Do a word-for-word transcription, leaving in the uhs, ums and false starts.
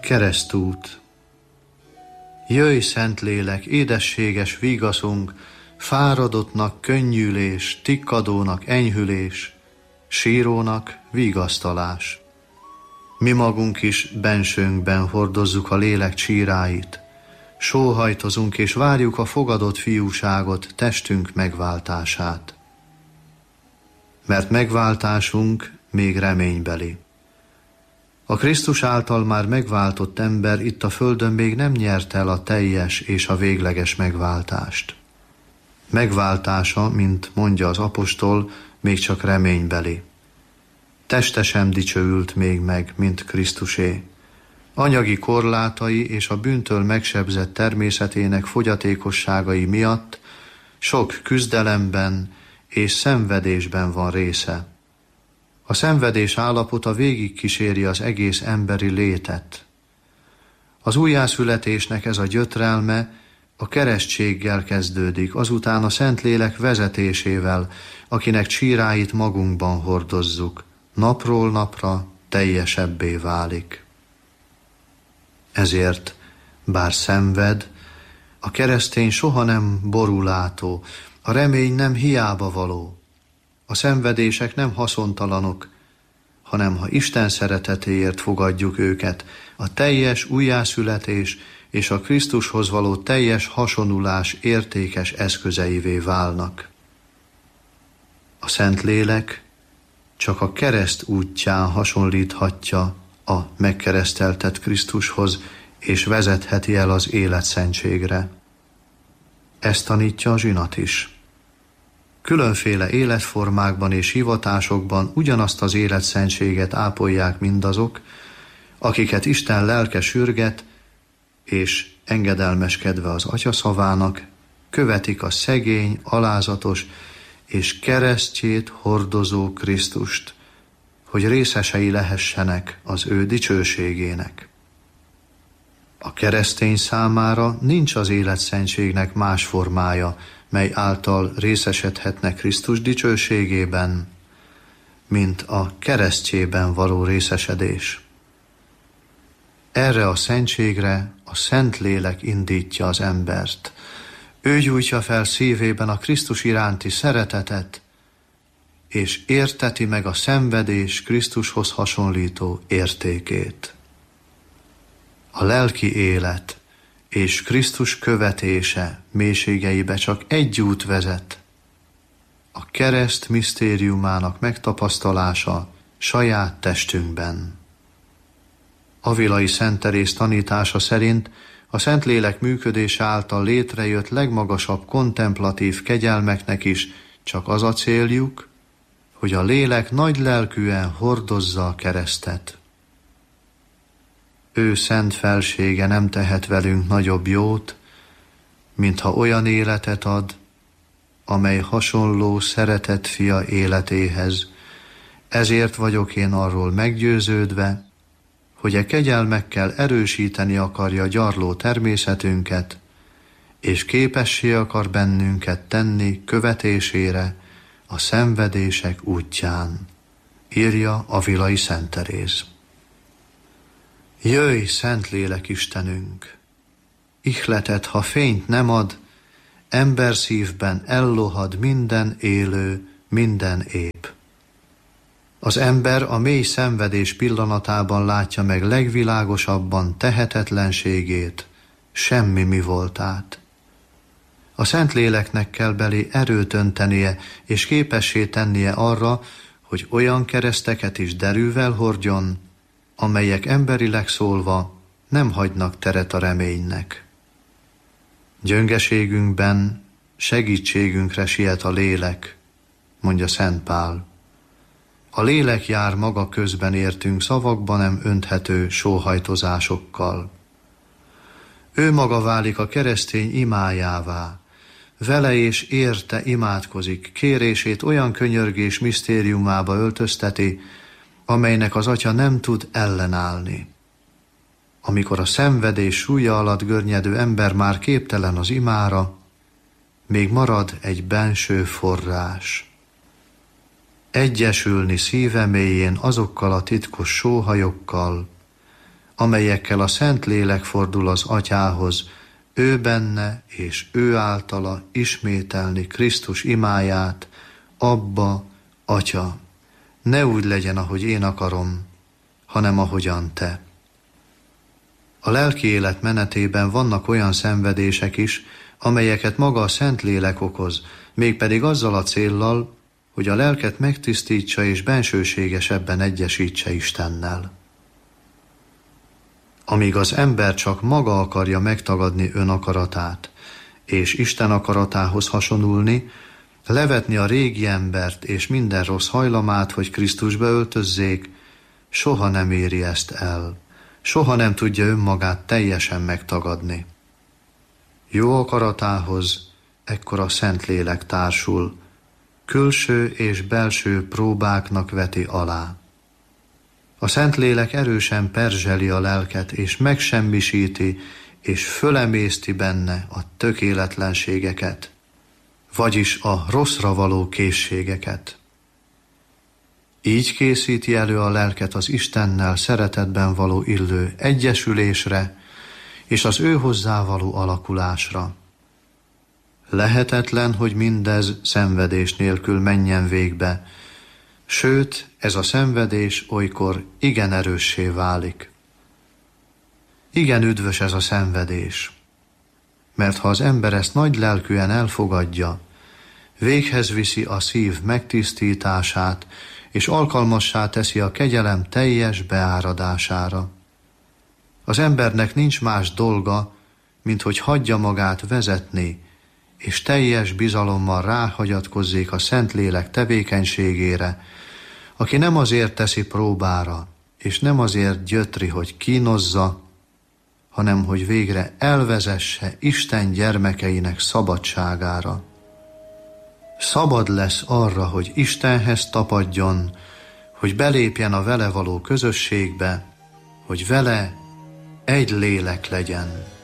Keresztút. Jöjj, Szentlélek, édességes vigaszunk, fáradottnak könnyülés, tikkadónak enyhülés, sírónak vigasztalás. Mi magunk is bensőnkben hordozzuk a lélek csíráit, sóhajtozunk és várjuk a fogadott fiúságot, testünk megváltását. Mert megváltásunk még reménybeli. A Krisztus által már megváltott ember itt a földön még nem nyert el a teljes és a végleges megváltást. Megváltása, mint mondja az apostol, még csak reménybeli. Teste sem dicsőült még meg, mint Krisztusé. Anyagi korlátai és a bűntől megsebzett természetének fogyatékosságai miatt sok küzdelemben és szenvedésben van része. A szenvedés állapota végig kíséri az egész emberi létet. Az újjászületésnek ez a gyötrelme a keresztséggel kezdődik, azután a Szentlélek vezetésével, akinek csíráit magunkban hordozzuk, napról napra teljesebbé válik. Ezért, bár szenved, a keresztény soha nem borulátó, a remény nem hiába való. A szenvedések nem haszontalanok, hanem ha Isten szeretetéért fogadjuk őket, a teljes újjászületés és a Krisztushoz való teljes hasonulás értékes eszközeivé válnak. A Szentlélek csak a kereszt útján hasonlíthatja a megkereszteltet Krisztushoz, és vezetheti el az életszentségre. Ezt tanítja a zsinat is. Különféle életformákban és hivatásokban ugyanazt az életszentséget ápolják mindazok, akiket Isten lelke sürget, és engedelmeskedve az Atya szavának, követik a szegény, alázatos és keresztjét hordozó Krisztust, hogy részesei lehessenek az ő dicsőségének. A keresztény számára nincs az életszentségnek más formája, mely által részesedhetnek Krisztus dicsőségében, mint a keresztjében való részesedés. Erre a szentségre a Szentlélek indítja az embert. Ő gyújtja fel szívében a Krisztus iránti szeretetet, és érteti meg a szenvedés Krisztushoz hasonlító értékét. A lelki élet és Krisztus követése mélységeibe csak egy út vezet, a kereszt misztériumának megtapasztalása saját testünkben. Avilai Szent Teréz tanítása szerint a Szentlélek működése által létrejött legmagasabb kontemplatív kegyelmeknek is csak az a céljuk, hogy a lélek nagy lelkűen hordozza a keresztet. Ő szent felsége nem tehet velünk nagyobb jót, mintha olyan életet ad, amely hasonló szeretett fia életéhez. Ezért vagyok én arról meggyőződve, hogy e kegyelmekkel erősíteni akarja gyarló természetünket, és képessé akar bennünket tenni követésére a szenvedések útján, írja Avilai Szent Teréz. Jöjj, Szentlélek Istenünk! Ihleted, ha fényt nem ad, ember szívben ellohad minden élő, minden ép. Az ember a mély szenvedés pillanatában látja meg legvilágosabban tehetetlenségét, semmi mi voltát. A Szentléleknek kell belé erőt öntenie és képessé tennie arra, hogy olyan kereszteket is derűvel hordjon, amelyek emberileg szólva nem hagynak teret a reménynek. Gyöngeségünkben segítségünkre siet a lélek, mondja Szent Pál. A lélek jár maga közben értünk szavakba nem önthető sóhajtozásokkal. Ő maga válik a keresztény imájává, vele és érte imádkozik, kérését olyan könyörgés misztériumába öltözteti, amelynek az Atya nem tud ellenállni. Amikor a szenvedés súlya alatt görnyedő ember már képtelen az imára, még marad egy benső forrás. Egyesülni szíve mélyén azokkal a titkos sóhajokkal, amelyekkel a Szentlélek fordul az Atyához, ő benne és ő általa ismételni Krisztus imáját: Abba, Atya, ne úgy legyen, ahogy én akarom, hanem ahogyan te. A lelki élet menetében vannak olyan szenvedések is, amelyeket maga a Szentlélek okoz, mégpedig azzal a céllal, hogy a lelket megtisztítsa és bensőségesebben egyesítse Istennel. Amíg az ember csak maga akarja megtagadni önakaratát, és Isten akaratához hasonulni, levetni a régi embert és minden rossz hajlamát, hogy Krisztusba öltözzék, soha nem éri ezt el, soha nem tudja önmagát teljesen megtagadni. Jó akaratához ekkor a Szentlélek társul, külső és belső próbáknak veti alá. A Szentlélek erősen perzseli a lelket, és megsemmisíti, és fölemészti benne a tökéletlenségeket, vagyis a rosszra való készségeket. Így készíti elő a lelket az Istennel szeretetben való illő egyesülésre, és az ő hozzá való alakulásra. Lehetetlen, hogy mindez szenvedés nélkül menjen végbe, sőt, ez a szenvedés olykor igen erőssé válik. Igen üdvös ez a szenvedés, mert ha az ember ezt nagy lelkűen elfogadja, véghez viszi a szív megtisztítását, és alkalmassá teszi a kegyelem teljes beáradására. Az embernek nincs más dolga, mint hogy hagyja magát vezetni, és teljes bizalommal ráhagyatkozzék a Szentlélek tevékenységére, aki nem azért teszi próbára, és nem azért gyötri, hogy kínozza, hanem hogy végre elvezesse Isten gyermekeinek szabadságára. Szabad lesz arra, hogy Istenhez tapadjon, hogy belépjen a vele való közösségbe, hogy vele egy lélek legyen.